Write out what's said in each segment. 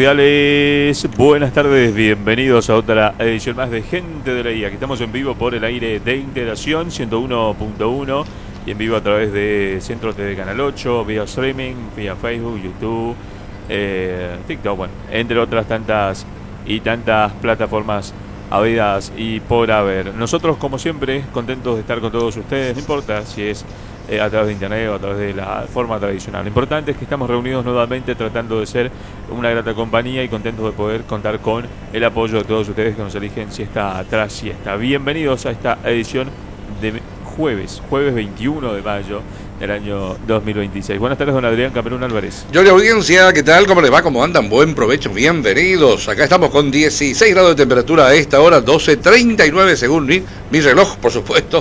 cordiales, buenas tardes, bienvenidos a otra edición más de Gente de la IA. Aquí estamos en vivo por el aire de Integración 101.1 y en vivo a través de Centro TV Canal 8, vía streaming, vía Facebook, YouTube, TikTok, bueno, entre otras tantas plataformas habidas y por haber. Nosotros, como siempre, contentos de estar con todos ustedes, no importa si es a través de internet o a través de la forma tradicional. Lo importante es que estamos reunidos nuevamente tratando de ser una grata compañía y contentos de poder contar con el apoyo de todos ustedes que nos eligen siesta tras siesta. Bienvenidos a esta edición de jueves 21 de mayo del año 2026. Buenas tardes, don Adrián Camerún Álvarez. Yo, la audiencia, ¿qué tal? ¿Cómo les va? ¿Cómo andan? Buen provecho, bienvenidos. Acá estamos con 16 grados de temperatura a esta hora, 12:39 según mi reloj, por supuesto.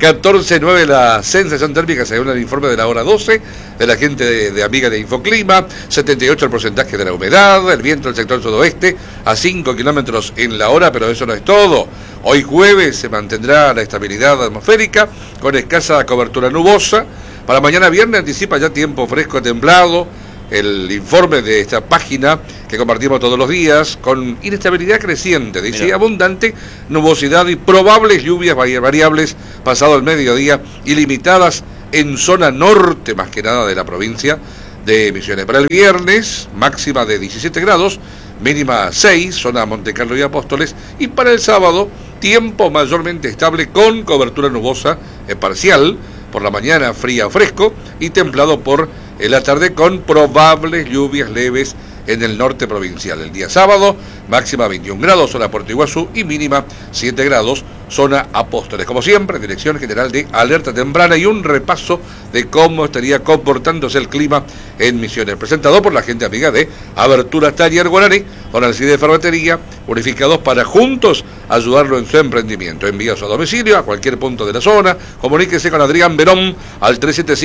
14:09 la sensación térmica según el informe de la hora 12 de la gente de Amiga de Infoclima. 78 el porcentaje de la humedad, el viento del sector sudoeste a 5 kilómetros en la hora, pero eso no es todo. Hoy jueves se mantendrá la estabilidad atmosférica con escasa cobertura nubosa. Para mañana viernes anticipa ya tiempo fresco templado. El informe de esta página que compartimos todos los días con inestabilidad creciente, dice abundante nubosidad y probables lluvias variables pasado el mediodía y limitadas en zona norte, más que nada de la provincia de Misiones. Para el viernes, máxima de 17 grados, mínima 6, zona Montecarlo y Apóstoles, y para el sábado, tiempo mayormente estable con cobertura nubosa parcial, por la mañana fría o fresco y templado por la tarde con probables lluvias leves en el norte provincial. El día sábado, máxima 21 grados, zona Puerto Iguazú, y mínima 7 grados, zona Apóstoles. Como siempre, Dirección General de Alerta Temprana y un repaso de cómo estaría comportándose el clima en Misiones. Presentado por la gente amiga de Abertura Taller Guaraní, con Alcide Ferretería, unificados para juntos ayudarlo en su emprendimiento. Envía su domicilio a cualquier punto de la zona. Comuníquese con Adrián Verón al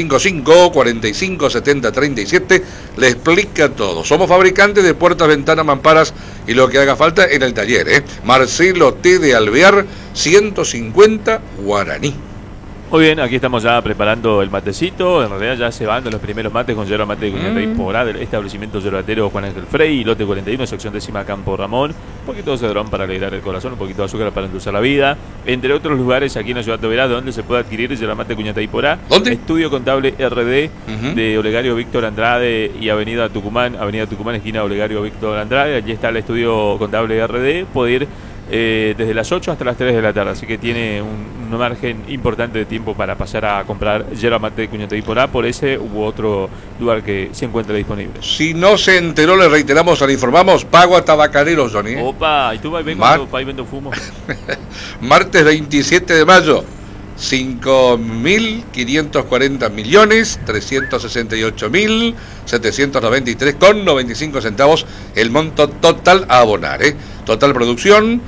3755 4570 37. Le explica todo. Somos fabricantes de puertas, ventanas, mamparas y lo que haga falta en el taller. Marcelo T. de Alvear 150 Guaraní. Muy bien, aquí estamos ya preparando el matecito. En realidad ya se van de los primeros mates con yerba mate de Cuñata y Porá del establecimiento yerbatero Juan Ángel Frey, lote 41, sección 10ª, Campo Ramón. Un poquito de cedrón para alegrar el corazón, un poquito de azúcar para endulzar la vida. Entre otros lugares aquí en la ciudad de Oberá, donde se puede adquirir yerba mate Cuñata y Porá. ¿Dónde? Estudio Contable RD de Olegario Víctor Andrade y Avenida Tucumán, esquina Olegario Víctor Andrade. Allí está el Estudio Contable RD. Puede ir desde las 8 hasta las 3 de la tarde, así que tiene un margen importante de tiempo para pasar a comprar yerba mate de Cuñata y Porá por ese u otro lugar que se encuentre disponible. Si no se enteró, le reiteramos, le informamos, pago a tabacaleros, Johnny. Opa, ¿y tú vas vendo fumo? Martes 27 de mayo, 5.540.368.793,95 centavos el monto total a abonar. Total producción,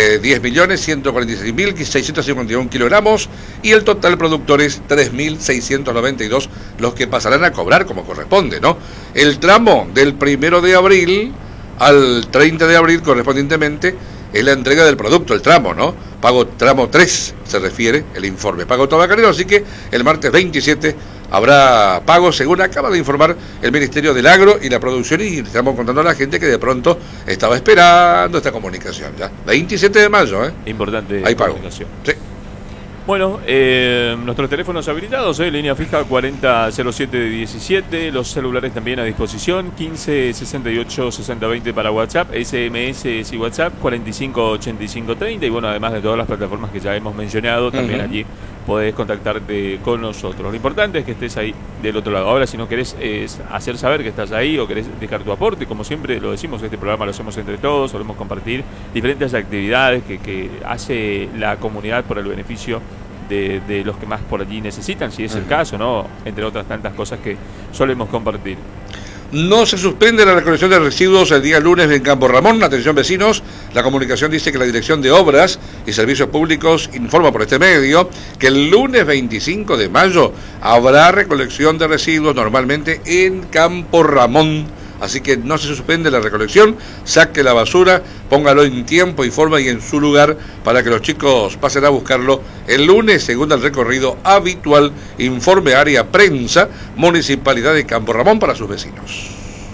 10.146.651 kilogramos, y el total productores 3.692 los que pasarán a cobrar como corresponde, ¿no? El tramo del 1 de abril al 30 de abril correspondientemente es la entrega del producto, el tramo, ¿no? Pago tramo 3 se refiere el informe. Pago tabacalero, así que el martes 27 habrá pago, según acaba de informar el Ministerio del Agro y la Producción, y estamos contando a la gente que de pronto estaba esperando esta comunicación ya. 27 de mayo, Importante hay pago. Comunicación. Sí. Bueno, nuestros teléfonos habilitados, línea fija 400717, los celulares también a disposición, 15686020 para WhatsApp, SMS y WhatsApp 458530, y bueno, además de todas las plataformas que ya hemos mencionado, también allí podés contactarte con nosotros. Lo importante es que estés ahí del otro lado. Ahora, si no querés hacer saber que estás ahí o querés dejar tu aporte, como siempre lo decimos, este programa lo hacemos entre todos, solemos compartir diferentes actividades que hace la comunidad por el beneficio de los que más por allí necesitan, si es el caso, ¿no? Entre otras tantas cosas que solemos compartir. No se suspende la recolección de residuos el día lunes en Campo Ramón. Atención, vecinos, la comunicación dice que la Dirección de Obras y Servicios Públicos informa por este medio que el lunes 25 de mayo habrá recolección de residuos normalmente en Campo Ramón. Así que no se suspende la recolección, saque la basura, póngalo en tiempo y forma y en su lugar para que los chicos pasen a buscarlo el lunes según el recorrido habitual. Informe área prensa, Municipalidad de Campo Ramón para sus vecinos.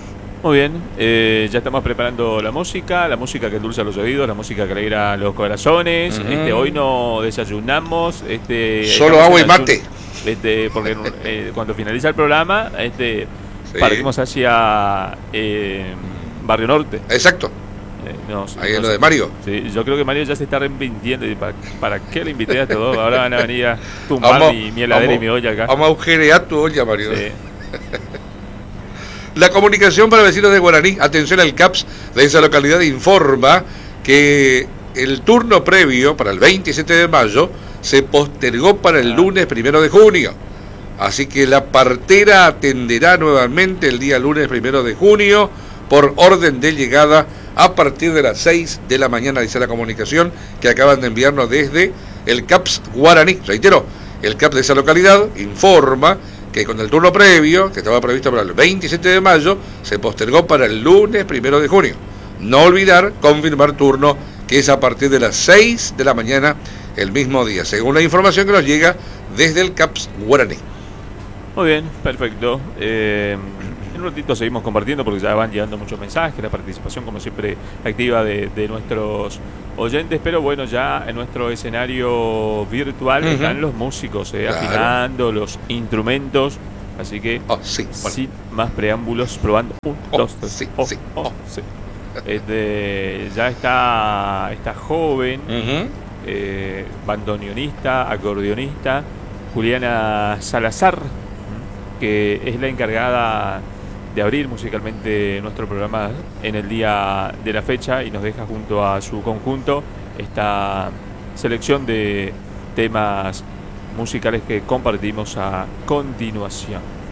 Muy bien, ya estamos preparando la música que endulza los oídos, la música que alegra los corazones. Hoy no desayunamos. Solo agua y mate. Porque cuando finaliza el programa, Sí. partimos hacia Barrio Norte. Exacto. Ahí es lo de Mario. Sí, yo creo que Mario ya se está arrepintiendo. ¿Para qué le invité a todos? Ahora van a venir a tumbar mi heladera y mi olla acá. Vamos a agujerear tu olla, Mario. Sí. La comunicación para vecinos de Guaraní, atención al CAPS de esa localidad, informa que el turno previo para el 27 de mayo se postergó para el lunes 1 de junio. Así que la partera atenderá nuevamente el día lunes 1 de junio por orden de llegada a partir de las 6 de la mañana, dice la comunicación que acaban de enviarnos desde el CAPS Guaraní. Reitero, el CAPS de esa localidad informa que con el turno previo, que estaba previsto para el 27 de mayo, se postergó para el lunes 1 de junio. No olvidar confirmar turno, que es a partir de las 6 de la mañana el mismo día, según la información que nos llega desde el CAPS Guaraní. Muy bien, perfecto. En un ratito seguimos compartiendo porque ya van llegando muchos mensajes, la participación como siempre activa de nuestros oyentes, pero bueno, ya en nuestro escenario virtual están los músicos afinando los instrumentos, así que sin más preámbulos, probando 1, 2, 3, sí. Ya está esta joven bandoneonista, acordeonista, Juliana Salazar, que es la encargada de abrir musicalmente nuestro programa en el día de la fecha y nos deja junto a su conjunto esta selección de temas musicales que compartimos a continuación.